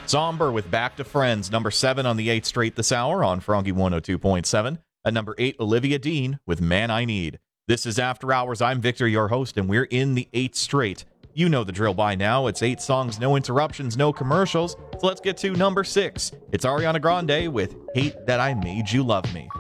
Somber with Back to Friends, number 7 on the 8th straight this hour on Froggy 102.7. At number 8, Olivia Dean with Man I Need. This is After Hours. I'm Victor, your host, and we're in the 8th straight. You know the drill by now. It's 8 songs, no interruptions, no commercials. So let's get to number 6. It's Ariana Grande with Hate That I Made You Love Me.